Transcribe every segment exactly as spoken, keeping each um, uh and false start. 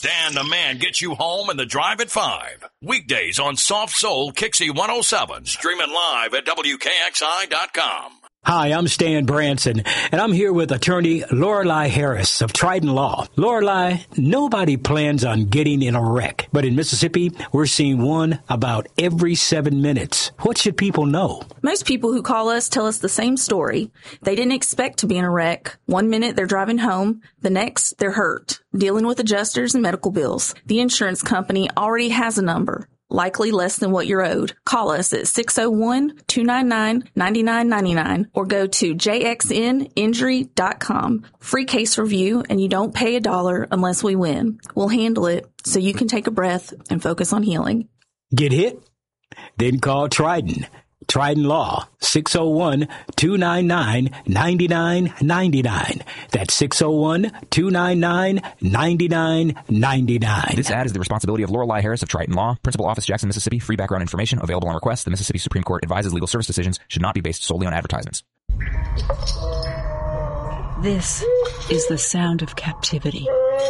Stan the Man gets you home in the drive at five. Weekdays on Soft Soul Kixie one oh seven, streaming live at W K X I dot com. Hi, I'm Stan Branson, and I'm here with attorney Lorelei Harris of Trident Law. Lorelei, nobody plans on getting in a wreck, but in Mississippi, we're seeing one about every seven minutes. What should people know? Most people who call us tell us the same story. They didn't expect to be in a wreck. One minute they're driving home, the next they're hurt, dealing with adjusters and medical bills. The insurance company already has a number, likely less than what you're owed. Call us at six oh one, two nine nine, nine nine nine nine or go to j x n injury dot com. Free case review, and you don't pay a dollar unless we win. We'll handle it so you can take a breath and focus on healing. Get hit? Then call Trident. Trident Law, six oh one, two nine nine, nine nine nine nine. That's six oh one, two nine nine, nine nine nine nine. This ad is the responsibility of Lorelei Harris of Trident Law, Principal Office, Jackson, Mississippi. Free background information available on request. The Mississippi Supreme Court advises legal service decisions should not be based solely on advertisements. This is the sound of captivity.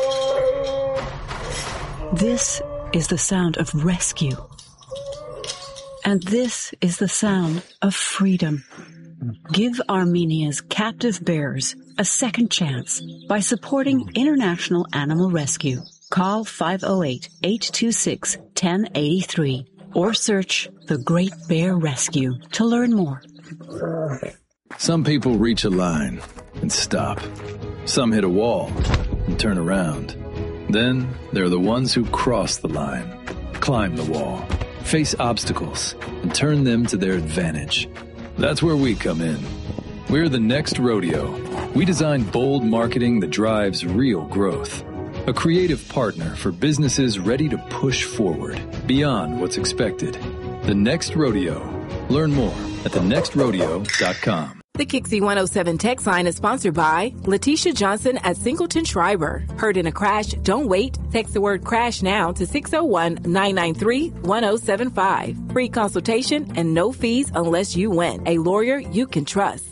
This is the sound of rescue. And this is the sound of freedom. Give Armenia's captive bears a second chance by supporting International Animal Rescue. Call five oh eight, eight two six, one oh eight three or search The Great Bear Rescue to learn more. Some people reach a line and stop. Some hit a wall and turn around. Then there are the ones who cross the line, climb the wall, face obstacles, and turn them to their advantage. That's where we come in. We're the Next Rodeo. We design bold marketing that drives real growth. A creative partner for businesses ready to push forward beyond what's expected. The Next Rodeo. Learn more at the next rodeo dot com. The Kixie one oh seven text line is sponsored by Letitia Johnson at Singleton Schreiber. Heard in a crash? Don't wait. Text the word crash now to six oh one, nine nine three, one oh seven five. Free consultation and no fees unless you win. A lawyer you can trust.